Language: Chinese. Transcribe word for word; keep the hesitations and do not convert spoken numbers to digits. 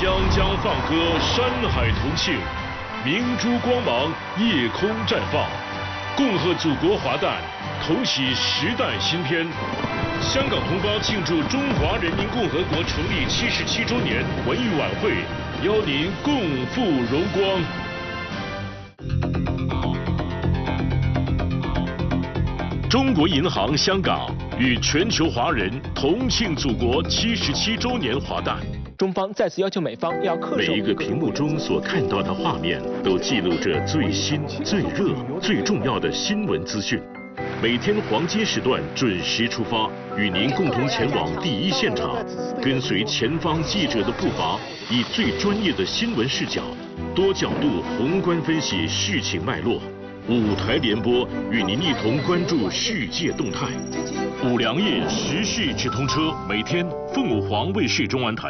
江江放歌，山海同庆，明珠光芒，夜空绽放。恭贺祖国华诞，同喜时代新篇。香港同胞庆祝中华人民共和国成立七十七周年文艺晚会，邀您共赴荣光。中国银行香港与全球华人同庆祖国七十七周年华诞。 中方再次要求美方要恪守。 每一个屏幕中所看到的画面，都记录着最新、最热、最重要的新闻资讯。每天黄金时段准时出发，与您共同前往第一现场，跟随前方记者的步伐，以最专业的新闻视角，多角度宏观分析事情脉络。五台联播与您一同关注世界动态。五粮液时事直通车，每天凤凰卫视中文台。